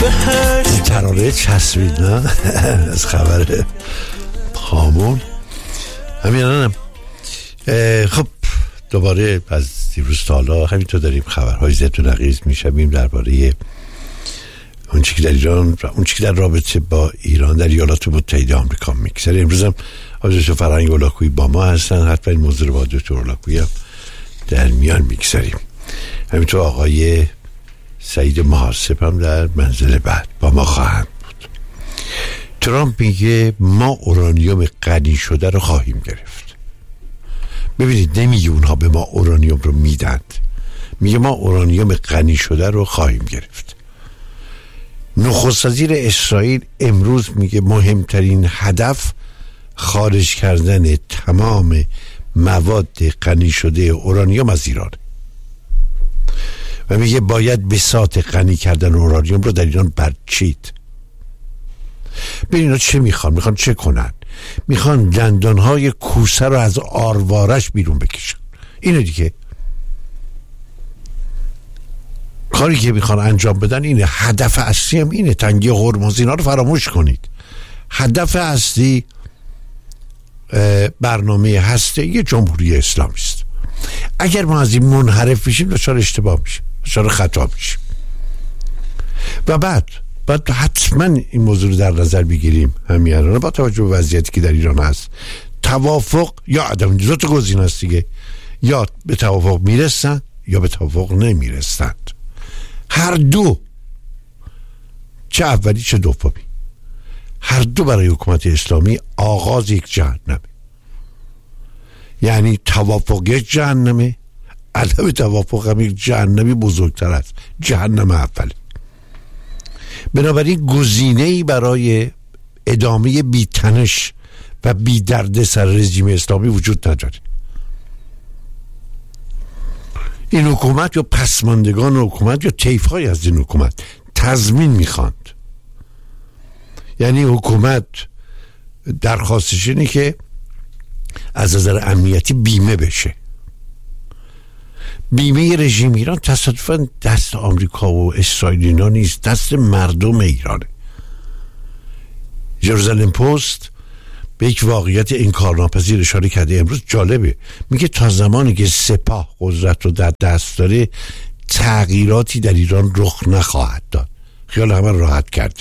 بهشت. ترانه چسبید نه از خبر هامون همین. خب دوباره از دیروز تا حالا همینطور داریم خبرهای زد و نقیض میشویم درباره اون چیزی که در ایران و اون چیزی که در رابطه با ایران در ایالات متحده آمریکا میگذره. امروز هم آقای فرهنگ اولاکویی با ما هستن، حتما این موضوع رو با دکتر اولاکویی هم در میان میگذاریم. همینطور آقای سعید محاسب هم در منزل بعد با ما خواهند بود. ترامپ میگه ما اورانیوم غنی شده رو خواهیم گرفت. ببینید نمیگه اونها به ما اورانیوم رو میدند، میگه ما اورانیوم غنی شده رو خواهیم گرفت. نخست وزیر اسرائیل امروز میگه مهمترین هدف خارج کردن تمام مواد غنی شده اورانیوم از ایران و میگه باید بساط غنی کردن اورانیوم رو در ایران برچید. ببینید چه میخوان چه کنن؟ میخوان دندانهای کوسه رو از آروارش بیرون بکشن. اینه دیگه کاری که میخوان انجام بدن اینه. هدف اصلی هم اینه. تنگی هرمز اینا رو فراموش کنید. هدف اصلی برنامه هسته‌ای جمهوری اسلامی است. اگر ما از این منحرف بشیم دچار اشتباه میشیم، دچار خطا میشیم. و بعد حتما این موضوع رو در نظر بگیریم همیهنانه با توجه به وضعیتی که در ایران هست. توافق یا عدم، دو تا گزینه است دیگه، یا به توافق میرسن یا به توافق نمیرسند. هر دو، چه اولی چه دومی، هر دو برای حکومت اسلامی آغاز یک جهنمه. یعنی توافق یک جهنمه، عدم توافق هم یک جهنمی بزرگتر است، جهنم اولی. بنابراین گزینه‌ای برای ادامه بی‌تنش و بی درد سر رژیم اسلامی وجود نداره. این حکومت یا پسماندگان حکومت یا طیف‌های از این حکومت تضمین میخواند. یعنی حکومت درخواستش اینه که از نظر امنیتی بیمه بشه. بیمه رژیم ایران تصادفاً دست آمریکا و اسرائیل اینا نیست، دست مردم ایرانه. ژروزالم پست به یک واقعیت انکارناپذیر اشاره کرده امروز. جالبه، میگه تا زمانی که سپاه قدرت رو در دست داره تغییراتی در ایران رخ نخواهد داد. خیال همه راحت کرده.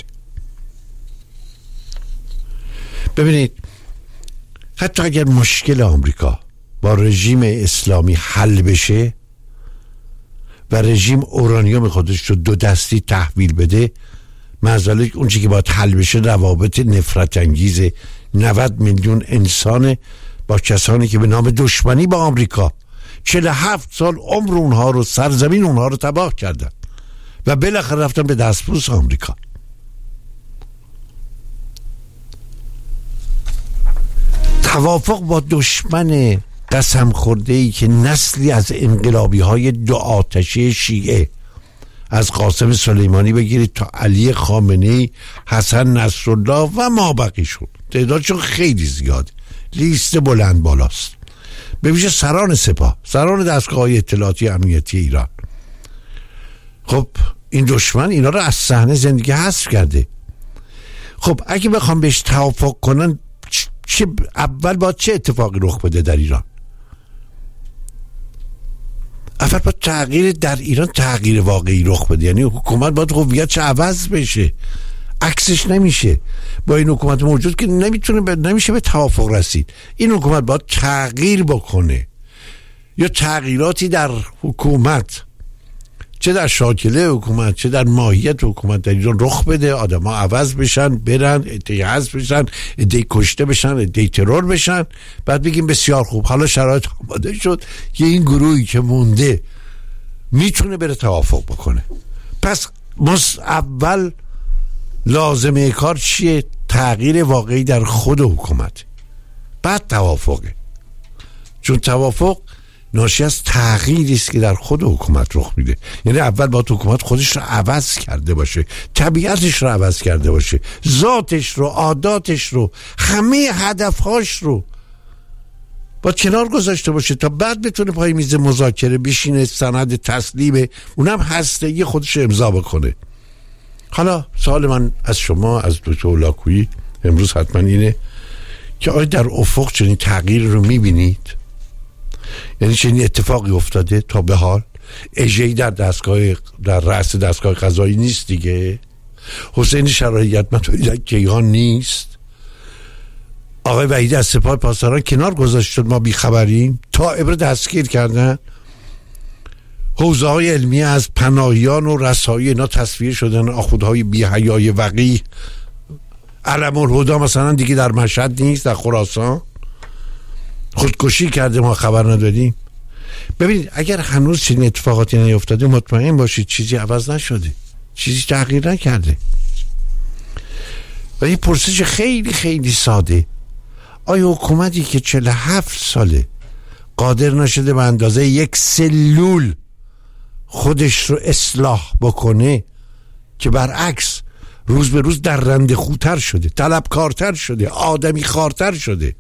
ببینید حتی اگر مشکل آمریکا با رژیم اسلامی حل بشه و رژیم اورانیوم خودش رو دو دستی تحویل بده، معذالک اون چی که باید حل بشه روابط نفرت انگیز 90 میلیون انسان با کسانی که به نام دشمنی با آمریکا 47 سال عمر اونها رو، سرزمین اونها رو تباه کردن و بالاخره رفتن به دستبوس آمریکا. توافق با دشمن قسم خورده‌ای که نسلی از انقلابی های دو آتشه شیعه از قاسم سلیمانی بگیرید تا علی خامنه‌ای، حسن نصرالله و ما بقی شد، تعدادشون خیلی زیاد، لیست بلند بالاست، به ویژه سران سپاه، سران دستگاه‌های اطلاعاتی امنیتی ایران. خب این دشمن اینا رو از صحنه زندگی حذف کرده. خب اگه بخوام بهش توافق کنن اول باید چه اتفاقی رخ بده در ایران؟ اول باید تغییر در ایران، تغییر واقعی رخ بده. یعنی حکومت باید هویتش عوض بشه، عکسش نمیشه. با این حکومت موجود که نمیشه به توافق رسید. این حکومت باید تغییر بکنه، یا تغییراتی در حکومت، چه در شاکله حکومت چه در ماهیت حکومت در ایران رخ بده. آدم ها عوض بشن، برن، عده‌ای حذف بشن، عده‌ای کشته بشن، عده‌ای ترور بشن. بعد بگیم بسیار خوب، حالا شرایط آماده شد که این گروهی که مونده میتونه بره توافق بکنه. پس اول لازمه کار چیه؟ تغییر واقعی در خود حکومت، بعد توافقه. چون توافق ناشی از تغییری است که در خود حکومت رخ میده. یعنی اول باید حکومت خودش رو عوض کرده باشه، طبیعتش رو عوض کرده باشه، ذاتش رو، عاداتش رو، همه هدفهاش رو با کنار گذاشته باشه تا بعد بتونه پای میز مذاکره بشینه، سند تسلیم اونم هسته‌ای خودش امضا بکنه. حالا سوال من از شما، از دکتر هولاکویی امروز حتما اینه که آیا در افق چنین تغییر رو میبینید؟ یعنی چنین اتفاقی افتاده تا به حال؟ اژه‌ای در رأس دستگاه قضایی نیست دیگه. حسین شرایطمند در کیهان نیست. آقای وحیدی از سپاه پاسداران کنار گذاشت شد، ما بیخبریم. تائب رو دستگیر کردن. حوزه های علمی از پناهیان و رسایی اینا تصویر شدن. آخوندهای بی‌حیای وقیح. علم الهدی مثلا دیگه در مشهد نیست، در خراسان خودکشی کرده، ما خبر نداریم. ببینید اگر هنوز چنین اتفاقاتی نیفتاده مطمئن باشید چیزی عوض نشده، چیزی تغییر نکرده. و این پرسش خیلی خیلی ساده: آیا حکومتی که 47 ساله قادر نشده به اندازه یک سلول خودش رو اصلاح بکنه، که برعکس روز به روز در رنده خوتر شده، طلبکارتر شده، آدمی خارتر شده،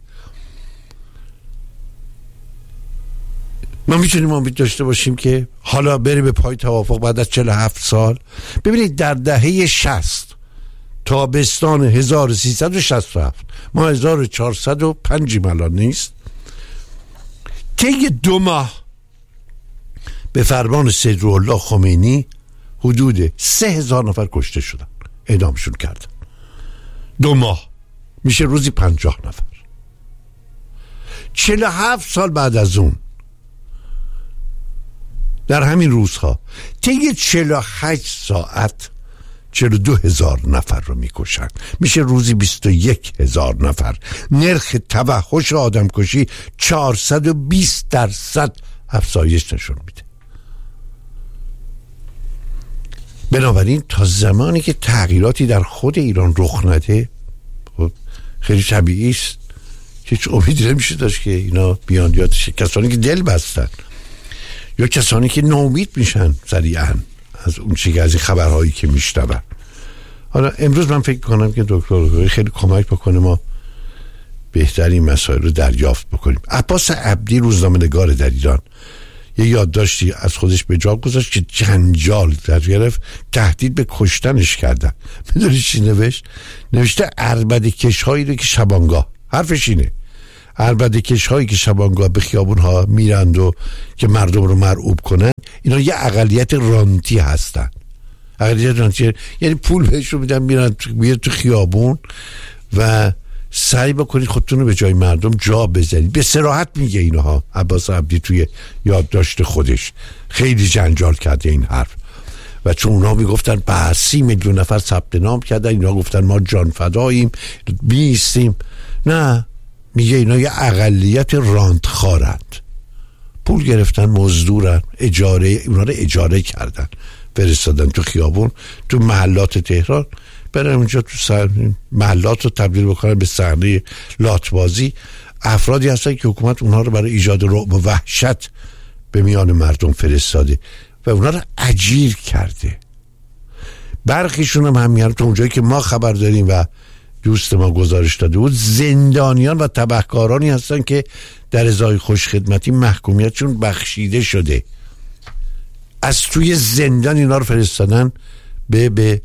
ما میتونیم امید داشته باشیم که حالا بره به پای توافق بعد از 47 سال؟ ببینید در دهه 60 تابستان 1367 ما 1405 الان نیست، طی 2 ماه به فرمان سید روح الله خمینی حدود 3000 نفر کشته شدن، اعدامشون کردن. 2 ماه میشه روزی 50 نفر. 47 سال بعد از اون در همین روزها طی 48 ساعت 42,000 نفر رو میکشن، میشه روزی 21,000 نفر. نرخ توحش آدم کشی 420% افزایش نشون میده. بنابراین تا زمانی که تغییراتی در خود ایران رخ نده، خب خیلی طبیعی است هیچ امیدی نمیشه داشت که اینا بیان یادش. کسانی که دل بستن یا کسانی که ناامید میشن سریعا از اون چیزی، از این خبرهایی که میشنون. حالا امروز من فکر کنم که دکتر خیلی کمک بکنه ما بهترین مسائل رو دریافت بکنیم. عباس عبدی روزنامه‌نگار در ایران یه یادداشتی از خودش به جا گذاشت که جنجال در گرفت، تهدید به کشتنش کردن. میدونی چی نوشت؟ نوشته عربده‌کش هایی رو که شبانگاه، حرفش اینه، عربده‌کش هایی که شبانگاه به خیابون ها میرند و که مردم رو مرعوب کنن، اینا یه اقلیت رانتی هستن. اقلیت رانتی یعنی پول بهشون میدن میرن تو خیابون و سعی بکنید خودتون رو به جای مردم جا بزنید. به صراحت میگه اینها عباس عبدی توی یادداشت خودش. خیلی جنجال کرده این حرف. و چون اونا میگفتن 30 میلیون نفر ثبت نام کردن، اینا گفتن ما جان فداییم بیستیم. نه، میگه اینا یه اقلیت راندخارند، پول گرفتن، مزدورن، اجاره، اونا رو اجاره کردن، فرستادن تو خیابون، تو محلات تهران، برن اونجا تو محلات رو تبدیل بکنن به صحنه لاتبازی. افرادی هستن که حکومت اونها رو برای ایجاد رعب و وحشت به میان مردم فرستاده و اونها رو اجیر کرده. برخیشون هم همیان تو اونجایی که ما خبر داریم و دوست ما گزارش داده بود، زندانیان و تبهکارانی هستن که در ازای خوشخدمتی محکومیتشون بخشیده شده. از توی زندان اینا رو فرستادن به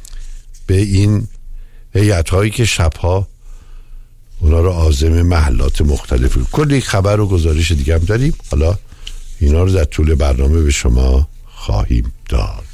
این هیئت‌هایی که شبها اونا رو عازم محلات مختلف. کلی خبر و گزارش دیگه هم داریم، حالا اینا رو در طول برنامه به شما خواهیم داد.